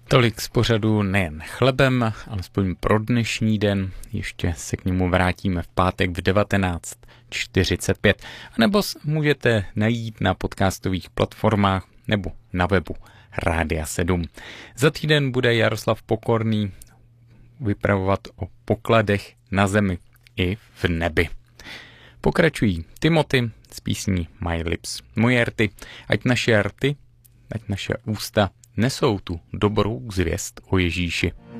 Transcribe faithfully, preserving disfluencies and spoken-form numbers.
Tolik z pořadu Nejen chlebem, alespoň pro dnešní den. Ještě se k němu vrátíme v pátek v devatenáct čtyřicet pět. A nebo můžete najít na podcastových platformách nebo na webu Rádia sedm. Za týden bude Jaroslav Pokorný vypravovat o pokladech na zemi i v nebi. Pokračují Timothy s písní My Lips. Moje rty, ať naše rty, ať naše ústa nesou tu dobrou zvěst o Ježíši.